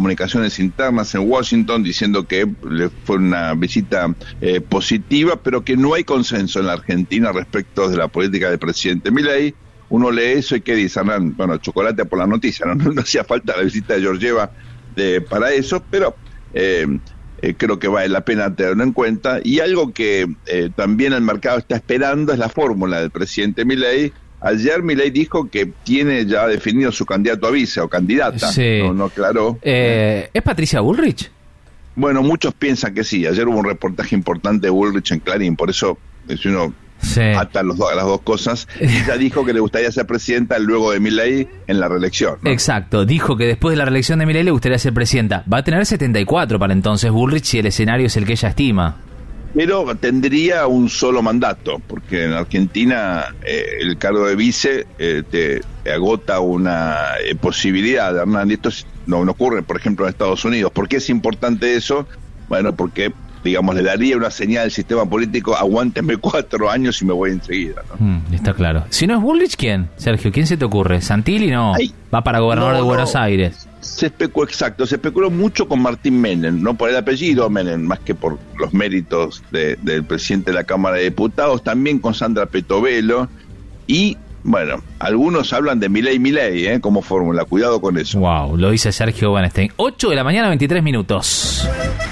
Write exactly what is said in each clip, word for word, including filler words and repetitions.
comunicaciones internas en Washington diciendo que le fue una visita eh, positiva, pero que no hay consenso en la Argentina respecto de la política del presidente Milei. Uno lee eso y ¿qué dice? Hernán? Bueno, chocolate por la noticia, no, no, no hacía falta la visita de Georgieva de, para eso, pero eh, eh, creo que vale la pena tenerlo en cuenta. Y algo que eh, también el mercado está esperando es la fórmula del presidente Milei. Ayer Milei dijo que tiene ya definido su candidato a vice o candidata, sí. no, no aclaró. Eh, ¿Es Patricia Bullrich? Bueno, muchos piensan que sí. Ayer hubo un reportaje importante de Bullrich en Clarín, por eso si uno sí. ata los do, las dos cosas. Ella dijo que le gustaría ser presidenta luego de Milei en la reelección, ¿no? Exacto, dijo que después de la reelección de Milei le gustaría ser presidenta. Va a tener setenta y cuatro para entonces Bullrich si el escenario es el que ella estima. Pero tendría un solo mandato, porque en Argentina eh, el cargo de vice eh, te, te agota una eh, posibilidad, Hernán. Esto no, no ocurre, por ejemplo, en Estados Unidos. ¿Por qué es importante eso? Bueno, porque, digamos, le daría una señal al sistema político: aguántenme cuatro años y me voy enseguida, ¿no? Mm, está claro. Si no es Bullrich, ¿quién? Sergio, ¿quién se te ocurre? ¿Santilli? No. Ay, va para gobernador no, de Buenos no. Aires. Se especuló, exacto, se especuló mucho con Martín Menem, no por el apellido Menem, más que por los méritos de, del presidente de la Cámara de Diputados, también con Sandra Petovelo, y bueno, algunos hablan de Milei Milei, ¿eh? Como fórmula, cuidado con eso. Wow, lo dice Sergio Bernstein. ocho de la mañana, veintitrés minutos.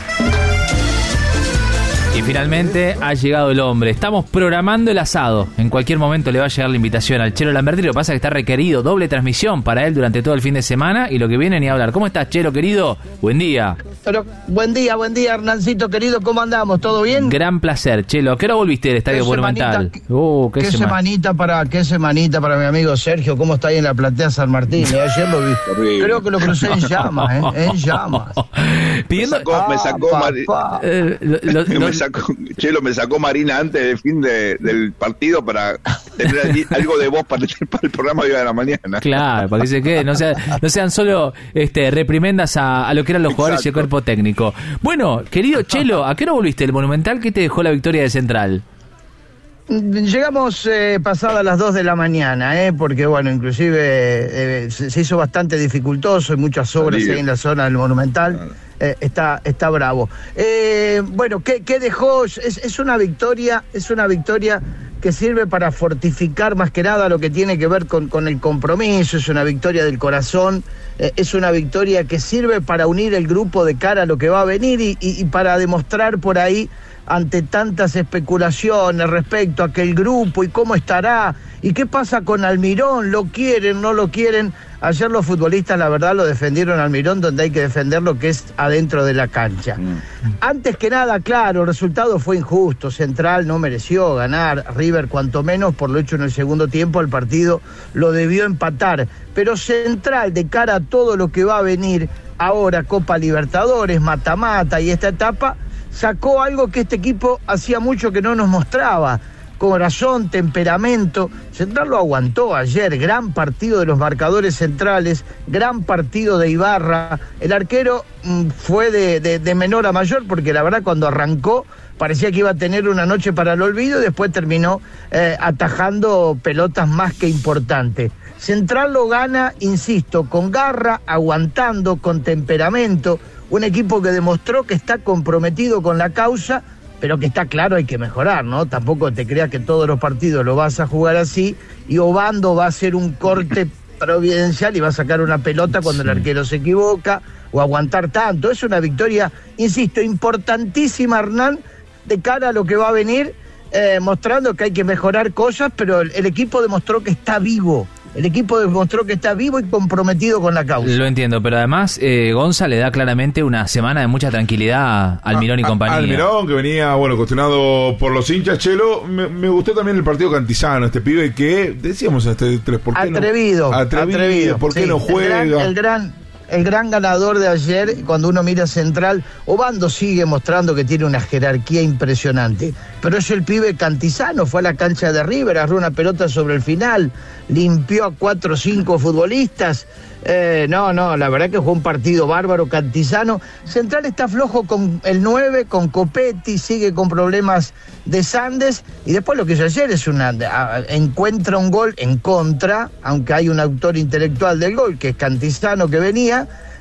Y finalmente ha llegado el hombre. Estamos programando el asado. En cualquier momento le va a llegar la invitación al Chelo Lamberti. Lo que pasa es que está requerido doble transmisión para él durante todo el fin de semana. Y lo que viene ni a hablar. ¿Cómo estás, Chelo, querido? Buen día. Pero, buen día, buen día, Hernancito, querido. ¿Cómo andamos? ¿Todo bien? Gran placer, Chelo. ¿A qué hora volviste del Estadio Monumental? Qué, uh, qué, qué sema- semanita para qué semanita para mi amigo Sergio. ¿Cómo está ahí en la platea San Martín? ¿Eh? Ayer lo vi. Creo que lo crucé en llamas, ¿eh? En llamas. Pidiendo... Me sacó, me sacó, ah, Mari... eh, lo, lo, me sacó Chelo, me sacó Marina antes del fin de, del partido para tener allí algo de voz para, para el programa de hoy de la mañana. Claro, para que se quede, no, sea, no sean solo este, reprimendas a, a lo que eran los jugadores. Exacto. Y el cuerpo técnico. Bueno, querido Chelo, ¿a qué hora volviste del Monumental? ¿Qué te dejó la victoria de Central? Llegamos eh, pasadas las dos de la mañana, eh, porque bueno, inclusive eh, se, se hizo bastante dificultoso, hay muchas obras ahí en la zona del Monumental. Claro. Eh, está está bravo. Eh, bueno, ¿qué, qué dejó? Es, es una victoria, es una victoria que sirve para fortificar más que nada lo que tiene que ver con, con el compromiso, es una victoria del corazón, eh, es una victoria que sirve para unir el grupo de cara a lo que va a venir y, y, y para demostrar por ahí, ante tantas especulaciones respecto a aquel grupo y cómo estará, y qué pasa con Almirón, lo quieren, no lo quieren. Ayer los futbolistas, la verdad, lo defendieron a Almirón donde hay que defender lo que es adentro de la cancha. Mm. Antes que nada, claro, el resultado fue injusto. Central no mereció ganar. River, cuanto menos, por lo hecho en el segundo tiempo, el partido lo debió empatar. Pero Central, de cara a todo lo que va a venir ahora, Copa Libertadores, mata-mata y esta etapa, sacó algo que este equipo hacía mucho que no nos mostraba: corazón, temperamento. Central lo aguantó ayer, gran partido de los marcadores centrales, gran partido de Ibarra. El arquero mmm, fue de, de, de menor a mayor, porque la verdad cuando arrancó parecía que iba a tener una noche para el olvido y después terminó eh, atajando pelotas más que importantes. Central lo gana, insisto, con garra, aguantando, con temperamento, un equipo que demostró que está comprometido con la causa, pero que está claro, hay que mejorar, ¿no? Tampoco te creas que todos los partidos lo vas a jugar así, y Obando va a hacer un corte providencial y va a sacar una pelota cuando sí. el arquero se equivoca, o aguantar tanto. Es una victoria, insisto, importantísima, Hernán, de cara a lo que va a venir, eh, mostrando que hay que mejorar cosas, pero el, el equipo demostró que está vivo. El equipo demostró que está vivo y comprometido con la causa. Lo entiendo, pero además eh, Gonza le da claramente una semana de mucha tranquilidad a Almirón y compañía. Almirón, que venía, bueno, cuestionado por los hinchas. Chelo, me, me gustó también el partido Cantizano, este pibe que, decíamos en este tres, ¿por qué atrevido, no? Atrevido, atrevido. ¿Por qué sí, no juega? El gran, el gran, el gran ganador de ayer, cuando uno mira Central, Obando sigue mostrando que tiene una jerarquía impresionante, pero es el pibe Cantizano, fue a la cancha de River, agarró una pelota sobre el final, limpió a cuatro o cinco futbolistas. Eh, no, no, la verdad que fue un partido bárbaro Cantizano. Central está flojo con el nueve, con Copetti, sigue con problemas de Sandes, y después lo que hizo ayer es una a, encuentra un gol en contra, aunque hay un autor intelectual del gol, que es Cantizano, que venía,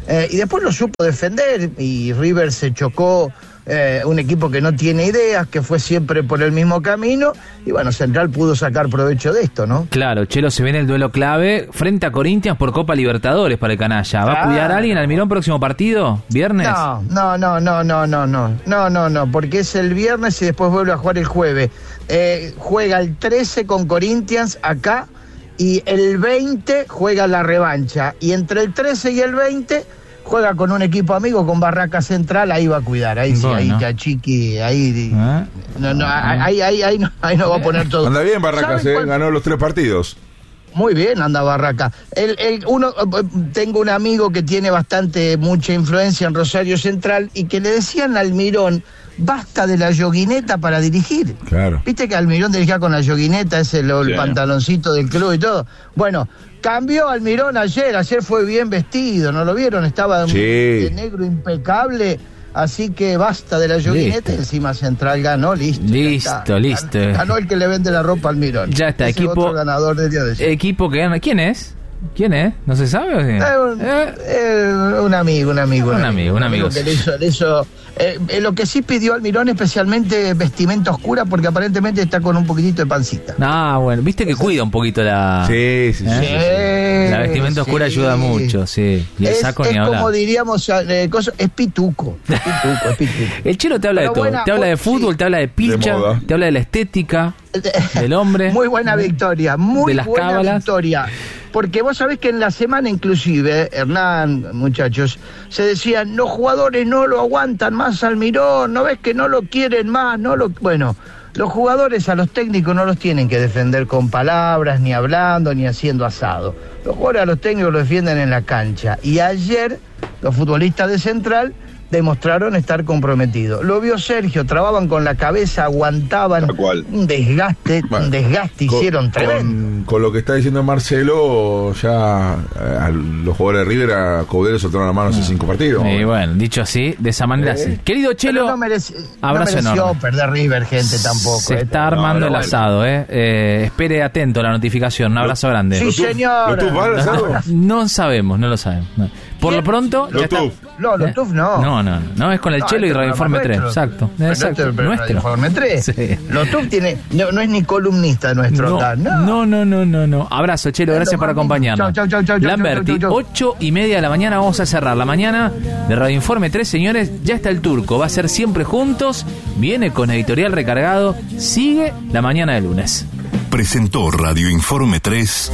Eh, y después lo supo defender y River se chocó, eh, un equipo que no tiene ideas, que fue siempre por el mismo camino, y bueno, Central pudo sacar provecho de esto, ¿no? Claro, Chelo, se viene el duelo clave frente a Corinthians por Copa Libertadores para el canalla. ¿Va ah. a cuidar a alguien Almirón próximo partido? ¿Viernes? No, no, no, no, no, no, no, no, no, no, porque es el viernes y después vuelve a jugar el jueves. Eh, juega el trece con Corinthians acá y el veinte juega la revancha, y entre el trece y el veinte juega con un equipo amigo, con Barraca Central, ahí va a cuidar, ahí bueno. sí, ahí Cachiqui, ahí, ¿Ah? no, no, ahí, ahí, ahí, no, ahí no va a poner todo. Anda bien Barracas, eh, ganó los tres partidos. Muy bien anda Barraca. El, el, uno, tengo un amigo que tiene bastante, mucha influencia en Rosario Central, y que le decían a Almirón, basta de la yoguineta para dirigir. Claro. Viste que Almirón dirigía con la yoguineta, ese el, el sí. pantaloncito del club y todo. Bueno, cambió Almirón ayer, ayer fue bien vestido, ¿no lo vieron? Estaba sí. de negro impecable, así que basta de la yoguineta, encima Central ganó, listo. Listo, listo. Ganó el que le vende la ropa a Almirón. Ya está, ese equipo otro ganador del día de ayer. Equipo que gana, ¿quién es? ¿Quién es? ¿No se sabe o qué? Eh, un, ¿Eh? Eh, un amigo, un amigo. Un, un amigo, un amigo. Que le hizo, le hizo, eh, eh, lo que sí pidió Almirón, especialmente vestimenta oscura, porque aparentemente está con un poquitito de pancita. Ah, bueno, viste que cuida un poquito la... Sí, sí, ¿eh? sí. La vestimenta oscura sí. ayuda mucho, sí. Y el es, saco es ni hablar. como diríamos, eh, cosa, es pituco. Es pituco, es pituco. El Chelo te habla Pero de todo. buena, te habla de fútbol, sí. te habla de pilcha, de te habla de la estética del hombre. Muy buena victoria, muy de las buena cábalas. victoria. Porque vos sabés que en la semana inclusive, Hernán, muchachos, se decían, los jugadores no lo aguantan más Almirón, no ves que no lo quieren más, no lo... Bueno, los jugadores a los técnicos no los tienen que defender con palabras, ni hablando, ni haciendo asado. Los jugadores a los técnicos los defienden en la cancha. Y ayer, los futbolistas de Central demostraron estar comprometidos. Lo vio Sergio, trababan con la cabeza, aguantaban un desgaste, bueno, un desgaste con, hicieron tremendo. Con, con lo que está diciendo Marcelo, ya eh, a los jugadores de River a Coudet soltaron la mano hace cinco partidos. Y bueno, dicho así, de esa manera ¿Eh? sí. Querido Chelo, no, merece, abrazo no mereció enorme. perder River, gente, tampoco. Se eh, está armando no, el bueno. asado, eh. eh. Espere atento a la notificación. Un abrazo grande. Sí, señor. ¿Lo va al asado? No sabemos, no lo sabemos. No. Por lo pronto... Lo tuf. No, lo tuf no. No, no, no, es con el no, Chelo y Radio Informe tres. Nuestro. Exacto. Pero Exacto. Nuestro. Pero nuestro. Informe tres. Sí. Lo tuf tiene, no, no es ni columnista nuestro. No, acá, no. no, no, no, no, no. Abrazo, Chelo, gracias por acompañarnos. Chau, chau, chau, chau, Lamberti, chau, chau, chau. ocho y media de la mañana vamos a cerrar la mañana de Radio Informe tres, señores. Ya está el Turco, va a ser siempre juntos. Viene con editorial recargado. Sigue la mañana de lunes. Presentó Radio Informe tres.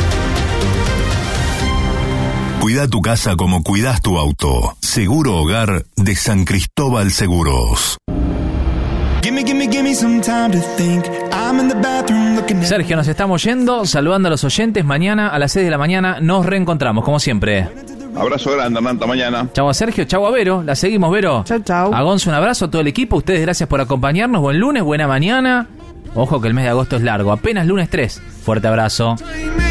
Cuida tu casa como cuidas tu auto. Seguro Hogar de San Cristóbal Seguros. Sergio, nos estamos yendo, saludando a los oyentes. Mañana a las seis de la mañana nos reencontramos, como siempre. Abrazo grande, Hernán, mañana. Chau a Sergio, chau a Vero. La seguimos, Vero. Chau, chau. A Gonzo, un abrazo, a todo el equipo. Ustedes, gracias por acompañarnos. Buen lunes, buena mañana. Ojo que el mes de agosto es largo. Apenas lunes tres. Fuerte abrazo.